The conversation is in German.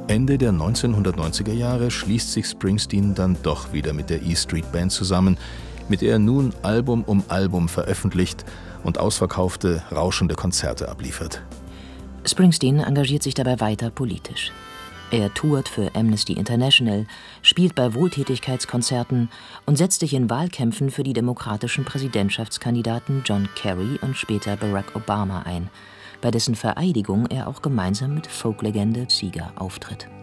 Ende der 1990er Jahre schließt sich Springsteen dann doch wieder mit der E Street Band zusammen, mit der er nun Album um Album veröffentlicht und ausverkaufte, rauschende Konzerte abliefert. Springsteen engagiert sich dabei weiter politisch. Er tourt für Amnesty International, spielt bei Wohltätigkeitskonzerten und setzt sich in Wahlkämpfen für die demokratischen Präsidentschaftskandidaten John Kerry und später Barack Obama ein, bei dessen Vereidigung er auch gemeinsam mit Folklegende Seeger auftritt.